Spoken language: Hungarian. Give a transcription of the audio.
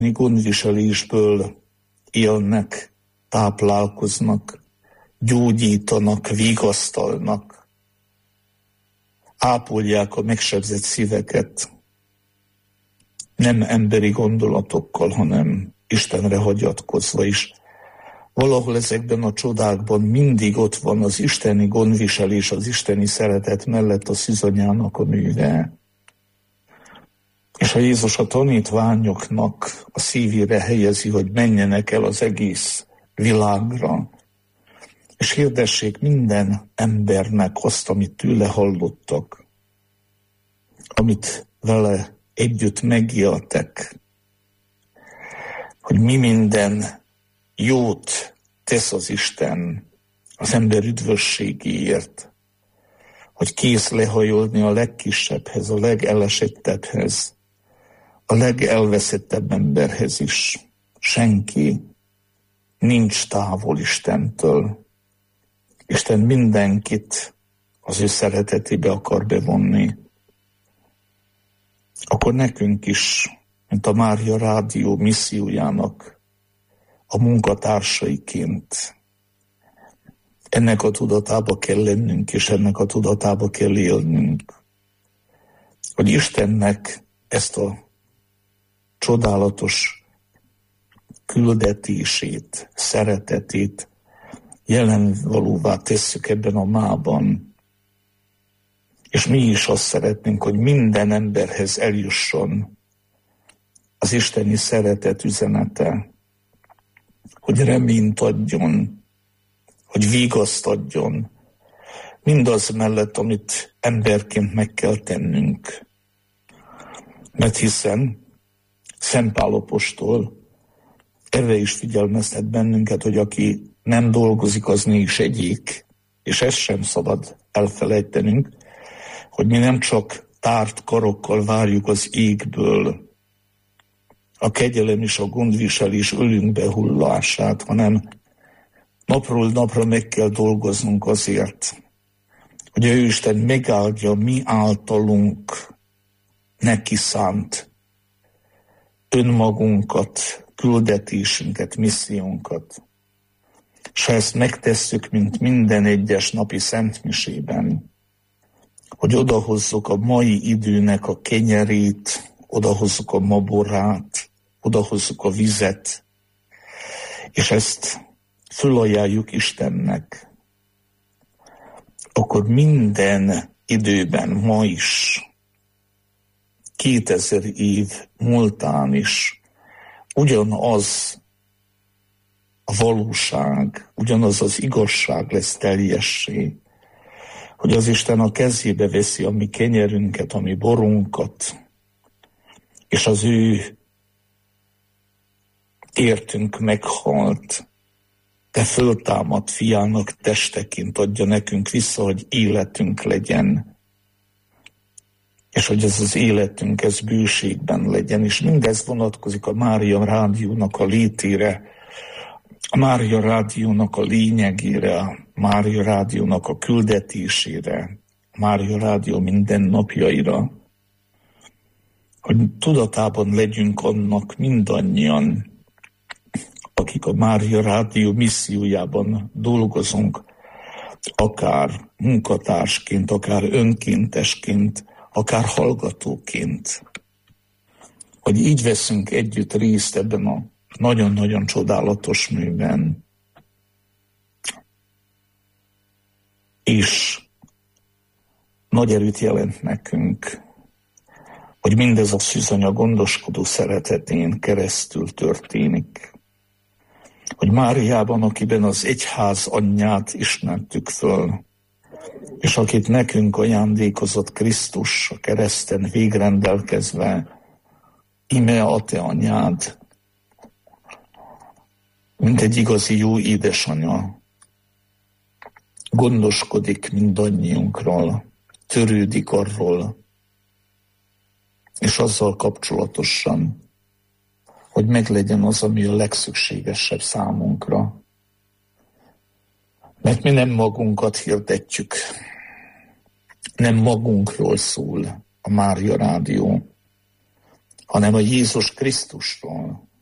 gondviselésből élnek, táplálkoznak, gyógyítanak, vigasztalnak, ápolják a megsebzett szíveket, nem emberi gondolatokkal, hanem Istenre hagyatkozva is. Valahol ezekben a csodákban mindig ott van az isteni gondviselés, az isteni szeretet mellett a szűzanyának a műve. És ha Jézus a tanítványoknak a szívére helyezi, hogy menjenek el az egész világra, és hirdessék minden embernek azt, amit tőle hallottak, amit vele együtt megéltek, hogy mi minden jót tesz az Isten az ember üdvösségéért, hogy kész lehajolni a legkisebbhez, a legelesettebbhez, a legelveszettebb emberhez is. Senki nincs távol Istentől. Isten mindenkit az ő szeretetébe akar bevonni. Akkor nekünk is, mint a Mária Rádió missziójának a munkatársaiként ennek a tudatába kell lennünk, és ennek a tudatába kell élnünk, hogy Istennek ezt a csodálatos küldetését, szeretetét jelenvalóvá tesszük ebben a mában. És mi is azt szeretnénk, hogy minden emberhez eljusson az isteni szeretet üzenete, hogy reményt adjon, hogy vigaszt adjon, mindaz mellett, amit emberként meg kell tennünk. Mert hiszen Szent Pál apostol erre is figyelmeztet bennünket, hogy aki nem dolgozik, az ne is egyék, és ezt sem szabad elfelejtenünk, hogy mi nem csak tárt karokkal várjuk az égből a kegyelem és a gondviselés ölünkbe hullását, hanem napról napra meg kell dolgoznunk azért, hogy a Jóisten megáldja mi általunk neki szánt önmagunkat, küldetésünket, missziónkat. És ha ezt megtesszük, mint minden egyes napi szentmisében, hogy odahozzuk a mai időnek a kenyerét, odahozzuk a maborát, odahozzuk a vizet, és ezt fölajánljuk Istennek, akkor minden időben, ma is, 2000 év múltán is ugyanaz a valóság, ugyanaz az igazság lesz teljessé, hogy az Isten a kezébe veszi a mi kenyerünket, a mi borunkat, és az ő értünk meghalt, de föltámadt fiának testeként adja nekünk vissza, hogy életünk legyen, és hogy ez az életünk, ez bőségben legyen, és mindez vonatkozik a Mária Rádiónak a létére, a Mária Rádiónak a lényegére, a Mária Rádiónak a küldetésére, a Mária Rádió minden napjaira, hogy tudatában legyünk annak mindannyian, akik a Mária Rádió missziójában dolgozunk, akár munkatársként, akár önkéntesként, akár hallgatóként, hogy így veszünk együtt részt ebben a nagyon-nagyon csodálatos műben. És nagy erőt jelent nekünk, hogy mindez a szűzanya gondoskodó szeretetén keresztül történik. Hogy Máriában, akiben az egyház anyját ismertük föl, és akit nekünk ajándékozott Krisztus a kereszten végrendelkezve, ime a te anyád, mint egy igazi jó édesanya, gondoskodik mindannyiunkról, törődik arról, és azzal kapcsolatosan, hogy meglegyen az, ami a legszükségesebb számunkra. Mert mi nem magunkat hirdetjük, nem magunkról szól a Mária Rádió, hanem a Jézus Krisztusról.